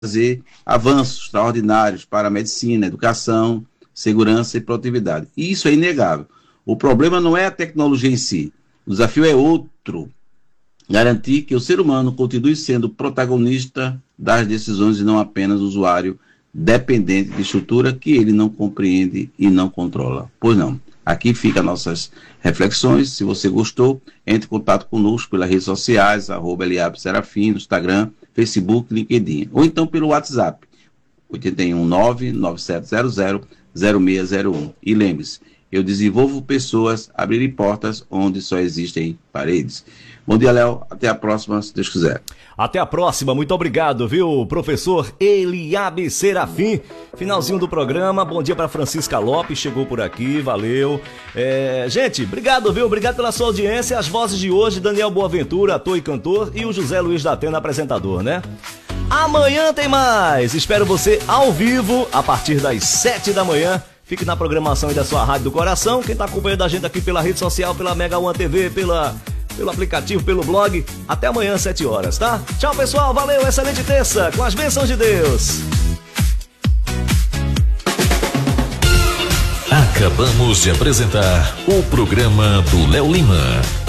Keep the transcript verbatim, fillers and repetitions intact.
trazer avanços extraordinários para a medicina, educação, segurança e produtividade. E isso é inegável. O problema não é a tecnologia em si. O desafio é outro. Garantir que o ser humano continue sendo protagonista das decisões e não apenas usuário dependente de estrutura que ele não compreende e não controla. Pois não. Aqui ficam nossas reflexões. Se você gostou, entre em contato conosco pelas redes sociais, arroba Eliabe Serafim, no Instagram, Facebook, LinkedIn. Ou então pelo WhatsApp, oito um nove, nove sete zero zero, zero seis zero um. E lembre-se, eu desenvolvo pessoas, abrirem portas onde só existem paredes. Bom dia, Léo. Até a próxima, se Deus quiser. Até a próxima. Muito obrigado, viu, professor Eliabe Serafim. Finalzinho do programa. Bom dia para Francisca Lopes, chegou por aqui, valeu. É, gente, obrigado, viu? Obrigado pela sua audiência. As vozes de hoje, Daniel Boaventura, ator e cantor, e o José Luiz da Atena, apresentador, né? Amanhã tem mais. Espero você ao vivo, a partir das sete da manhã. Fique na programação aí da sua Rádio do Coração. Quem tá acompanhando a gente aqui pela rede social, pela Mega One T V, pela... pelo aplicativo, pelo blog. Até amanhã, sete horas, tá? Tchau, pessoal. Valeu, excelente terça. Com as bênçãos de Deus. Acabamos de apresentar o programa do Léo Lima.